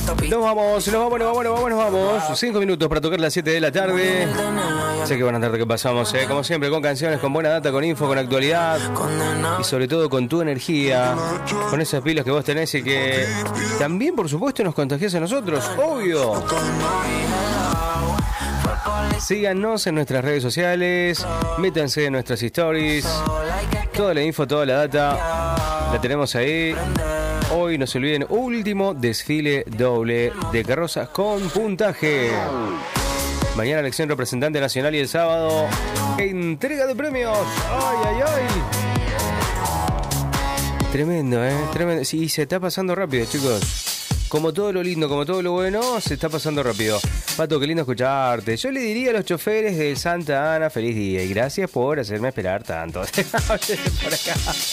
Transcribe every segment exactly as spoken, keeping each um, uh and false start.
Nos vamos, nos vamos, nos vamos, nos vamos, nos vamos. Cinco minutos para tocar las siete de la tarde. Sé que buena tarde que pasamos, ¿eh? Como siempre, con canciones, con buena data, con info, con actualidad. Y sobre todo con tu energía. Con esas pilas que vos tenés y que también, por supuesto, nos contagias a nosotros. Obvio. Síganos en nuestras redes sociales. Métanse en nuestras stories. Toda la info, toda la data la tenemos ahí. Hoy no se olviden, último desfile doble de carrozas con puntaje. Mañana elección representante nacional y el sábado entrega de premios. ¡Ay, ay, ay! Tremendo, ¿eh? Tremendo. Sí, se está pasando rápido, chicos. Como todo lo lindo, como todo lo bueno, se está pasando rápido. Pato, qué lindo escucharte. Yo le diría a los choferes del Santa Ana, feliz día. Y gracias por hacerme esperar tanto. Por acá.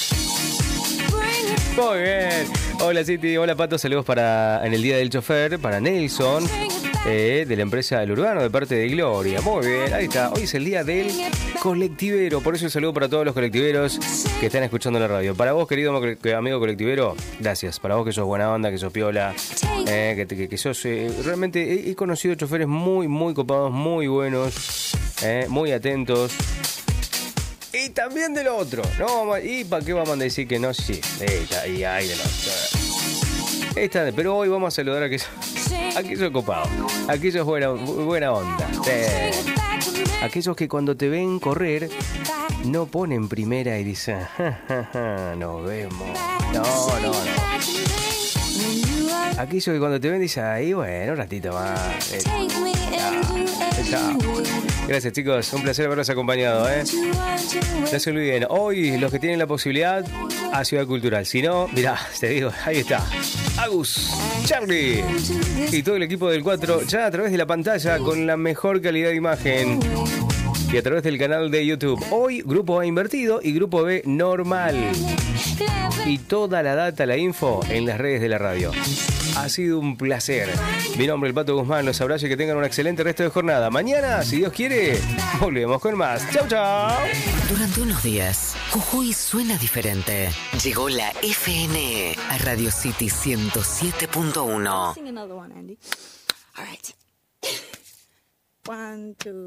Muy bien. Hola, City. Hola, Pato. Saludos para en el Día del Chofer, para Nelson, eh, de la empresa El Urbano, de parte de Gloria. Muy bien. Ahí está. Hoy es el Día del Colectivero. Por eso un saludo para todos los colectiveros que están escuchando la radio. Para vos, querido amigo colectivero, gracias. Para vos que sos buena onda, que sos piola, eh, que, que, que sos... Eh, realmente he, he conocido choferes muy, muy copados, muy buenos, eh, muy atentos. Y también del otro, ¿no? ¿Y para qué vamos a decir que no? Sí, y hay del otro. Está, pero hoy vamos a saludar a aquellos, a aquellos copados, a aquellos buena, buena onda. Sí. Aquellos que cuando te ven correr, no ponen primera y dicen, ja, ja, ja, nos vemos. No, no, no. Aquellos que cuando te ven dicen, ahí bueno, un ratito más. Eh, chao. Gracias, chicos, un placer haberlos acompañado, ¿eh? No se olviden, hoy los que tienen la posibilidad a Ciudad Cultural. Si no, mirá, te digo, ahí está Agus, Charlie y todo el equipo del cuatro ya a través de la pantalla con la mejor calidad de imagen y a través del canal de YouTube. Hoy Grupo A invertido y Grupo B normal. Y toda la data, la info en las redes de la radio. Ha sido un placer. Mi nombre es el Pato Guzmán. Los abrazo y que tengan un excelente resto de jornada. Mañana, si Dios quiere, volvemos con más. Chau, chau. Durante unos días, Jujuy suena diferente. Llegó la F N E a Radio City ciento siete punto uno.